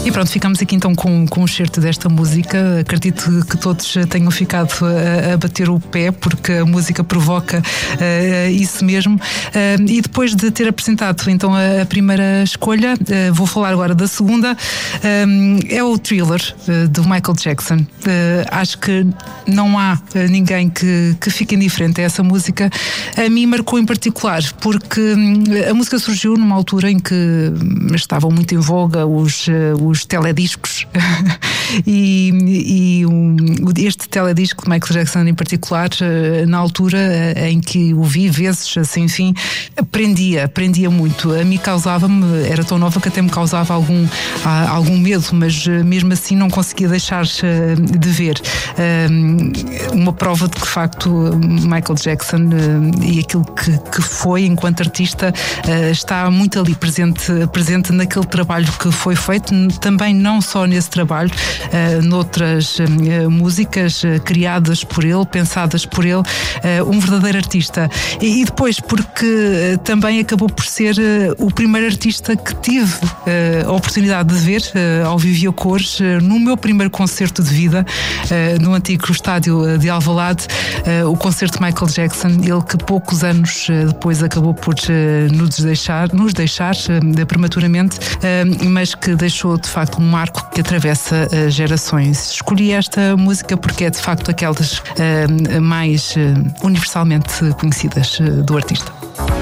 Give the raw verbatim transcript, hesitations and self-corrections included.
E pronto, ficamos aqui então com, com um certo desta música. Acredito que todos tenham ficado a, a bater o pé, porque a música provoca uh, isso mesmo. Uh, e depois de ter apresentado então a, a primeira escolha, uh, vou falar agora da segunda. Um, é o Thriller, uh, do Michael Jackson. Uh, acho que não há uh, ninguém que, que fique indiferente a essa música. A mim marcou em particular, porque um, a música surgiu numa altura em que estavam muito em voga os, uh, os telediscos e, e um, este teledisco de Michael Jackson em particular, uh, na altura uh, em que o vi vezes, assim, enfim, prendia, prendia muito. A mim causava-me, era tão nova que até me causava algum, uh, algum medo, mas uh, mesmo assim não conseguia deixar uh, de ver. Uh, uma prova de que, de facto, Michael Jackson uh, e aquilo que, que foi enquanto artista uh, está muito ali presente, presente naquele trabalho que foi feito, também não só nesse trabalho, uh, noutras uh, músicas uh, criadas por ele, pensadas por ele, uh, um verdadeiro artista. E, e depois porque uh, também acabou por ser uh, o primeiro artista que tive uh, a oportunidade de ver uh, ao vivo e a cores uh, no meu primeiro concerto de vida, uh, no antigo estádio de Alvalade, uh, o concerto de Michael Jackson, ele que poucos anos uh, depois acabou por uh, nos deixar, nos deixar uh, prematuramente, uh, mas que deixou de facto um marco que atravessa uh, gerações. Escolhi esta música porque é de facto aquelas uh, mais uh, universalmente conhecidas uh, do artista.